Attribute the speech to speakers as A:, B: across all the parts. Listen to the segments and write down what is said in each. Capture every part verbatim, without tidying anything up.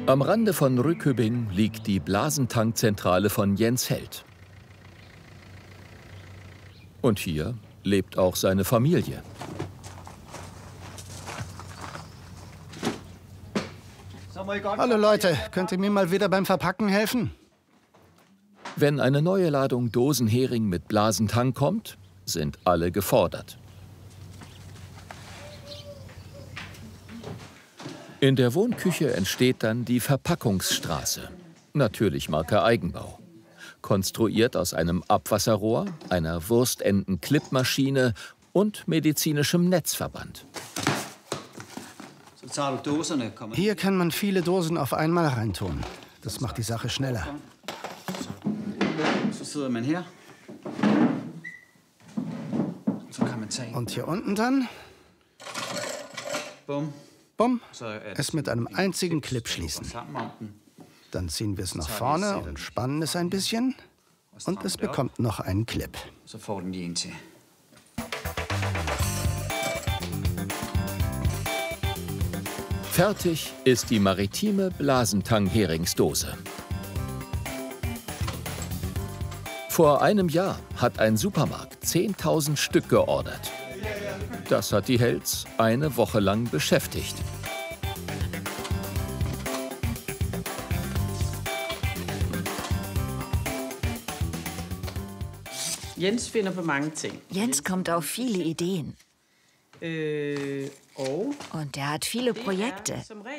A: Am Rande von Rückübing liegt die Blasentankzentrale von Jens Held. Und hier lebt auch seine Familie.
B: Hallo Leute, könnt ihr mir mal wieder beim Verpacken helfen?
A: Wenn eine neue Ladung Dosenhering mit Blasentang kommt, sind alle gefordert. In der Wohnküche entsteht dann die Verpackungsstraße, natürlich Marke Eigenbau. Konstruiert aus einem Abwasserrohr, einer Wurstenden-Clipmaschine und medizinischem Netzverband.
B: Hier kann man viele Dosen auf einmal reintun. Das macht die Sache schneller. Und hier unten dann? Bumm, es mit einem einzigen Clip schließen. Dann ziehen wir es nach vorne und spannen es ein bisschen. Und es bekommt noch einen Clip.
A: Fertig ist die maritime Blasentang-Heringsdose. Vor einem Jahr hat ein Supermarkt zehntausend Stück geordert. Das hat die Helds eine Woche lang beschäftigt.
C: Jens kommt auf viele Ideen. Und er hat viele Projekte.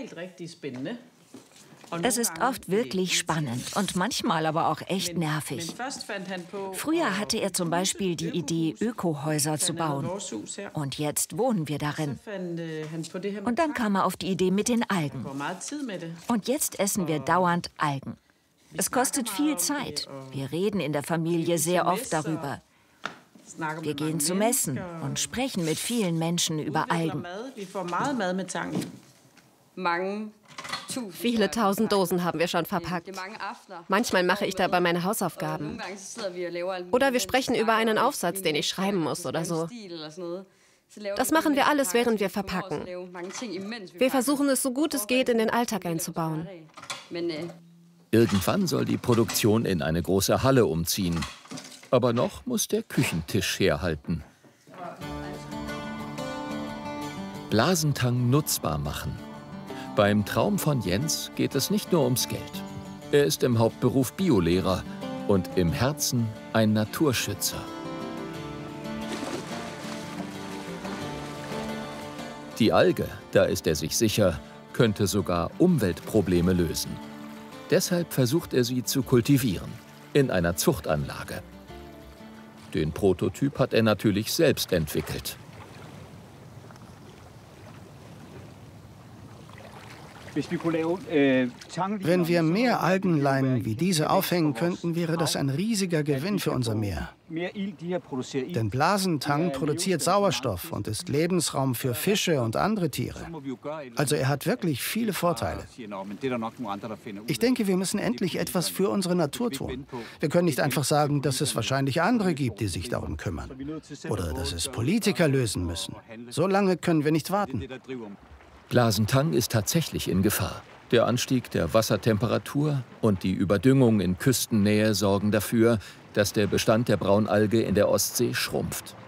C: Es ist oft wirklich spannend und manchmal aber auch echt nervig. Früher hatte er zum Beispiel die Idee, Ökohäuser zu bauen. Und jetzt wohnen wir darin. Und dann kam er auf die Idee mit den Algen. Und jetzt essen wir dauernd Algen. Es kostet viel Zeit. Wir reden in der Familie sehr oft darüber. Wir gehen zu Messen und sprechen mit vielen Menschen über Algen.
D: Viele tausend Dosen haben wir schon verpackt. Manchmal mache ich dabei meine Hausaufgaben. Oder wir sprechen über einen Aufsatz, den ich schreiben muss oder so. Das machen wir alles, während wir verpacken. Wir versuchen es so gut es geht in den Alltag einzubauen.
A: Irgendwann soll die Produktion in eine große Halle umziehen. Aber noch muss der Küchentisch herhalten. Blasentang nutzbar machen. Beim Traum von Jens geht es nicht nur ums Geld. Er ist im Hauptberuf Biolehrer und im Herzen ein Naturschützer. Die Alge, da ist er sich sicher, könnte sogar Umweltprobleme lösen. Deshalb versucht er sie zu kultivieren, in einer Zuchtanlage. Den Prototyp hat er natürlich selbst entwickelt.
B: Wenn wir mehr Algenleinen wie diese aufhängen könnten, wäre das ein riesiger Gewinn für unser Meer. Denn Blasentang produziert Sauerstoff und ist Lebensraum für Fische und andere Tiere. Also er hat wirklich viele Vorteile. Ich denke, wir müssen endlich etwas für unsere Natur tun. Wir können nicht einfach sagen, dass es wahrscheinlich andere gibt, die sich darum kümmern. Oder dass es Politiker lösen müssen. So lange können wir nicht warten.
A: Blasentang ist tatsächlich in Gefahr. Der Anstieg der Wassertemperatur und die Überdüngung in Küstennähe sorgen dafür, dass der Bestand der Braunalge in der Ostsee schrumpft.